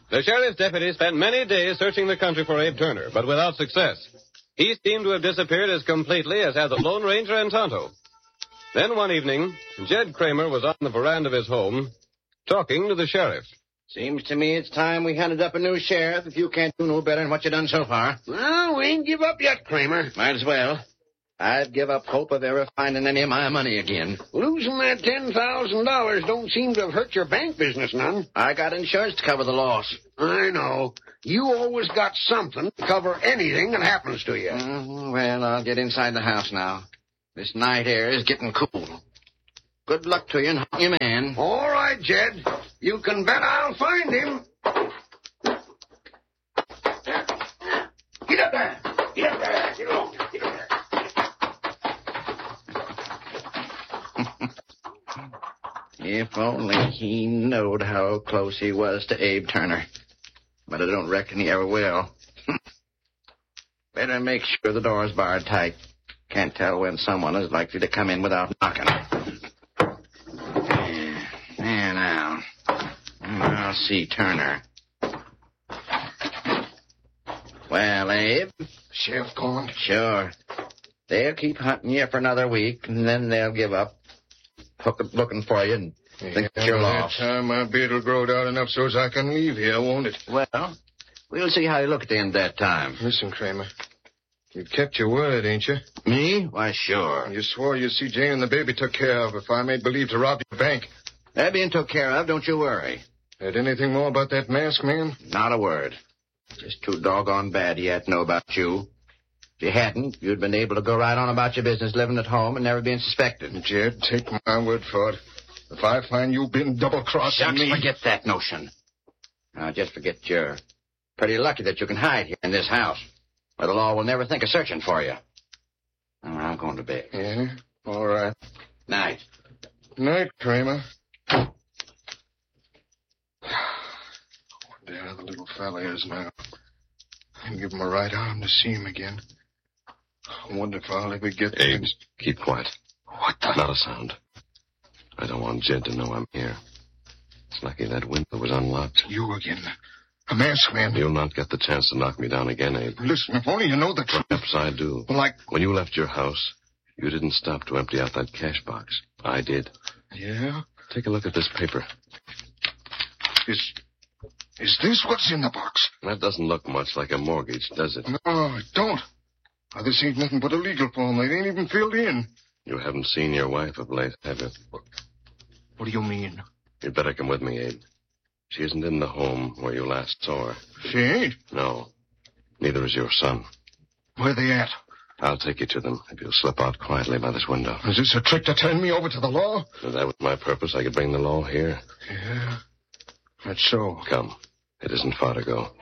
The sheriff's deputy spent many days searching the country for Abe Turner, but without success. He seemed to have disappeared as completely as had the Lone Ranger and Tonto. Then one evening, Jed Kramer was on the veranda of his home, talking to the sheriff. Seems to me it's time we hunted up a new sheriff if you can't do no better than what you done so far. Well, we ain't give up yet, Kramer. Might as well. I'd give up hope of ever finding any of my money again. Losing that $10,000 don't seem to have hurt your bank business none. I got insurance to cover the loss. I know. You always got something to cover anything that happens to you. Well, I'll get inside the house now. This night air is getting cool. Good luck to you and your man. All right, Jed. You can bet I'll find him. Get up there. Get up there. Get along. Get up there. If only he knowed how close he was to Abe Turner. But I don't reckon he ever will. Better make sure the door's barred tight. Can't tell when someone is likely to come in without knocking. There now. I'll see Turner. Well, Abe? Sheriff calling? Sure. They'll keep hunting you for another week, and then they'll give up looking for you and think that you're lost. That time my beard'll grow out enough so as I can leave here, won't it? Well, we'll see how you look at the end of that time. Listen, Kramer. You've kept your word, ain't you? Me? Why, sure. You swore you'd see Jane and the baby took care of if I made believe to rob your bank. That being took care of, don't you worry. Heard anything more about that masked man? Not a word. Just too doggone bad he had to know about you. If you hadn't, you'd been able to go right on about your business, living at home and never being suspected. Jed, take my word for it. If I find you've been double-crossing me... Forget that notion. Now, just forget you're pretty lucky that you can hide here in this house, where the law will never think of searching for you. Now, I'm going to bed. Yeah? All right. Night. Night, Kramer. There the little fella is now. I'll give him a right arm to see him again. I wonder if I'll ever get there. Abe, keep quiet. What the... Not a sound. I don't want Jed to know I'm here. It's lucky that window was unlocked. You again. A masked man. You'll not get the chance to knock me down again, Abe. Listen, if only you know the truth. Perhaps I do. Like... When you left your house, you didn't stop to empty out that cash box. I did. Yeah? Take a look at this paper. Is this what's in the box? That doesn't look much like a mortgage, does it? No, it don't. Now, this ain't nothing but a legal form. They ain't even filled in. You haven't seen your wife of late, have you? What do you mean? You'd better come with me, Abe. She isn't in the home where you last saw her. She ain't? No. Neither is your son. Where they at? I'll take you to them if you'll slip out quietly by this window. Is this a trick to turn me over to the law? If that was my purpose, I could bring the law here. Yeah. That's so. Come. It isn't far to go.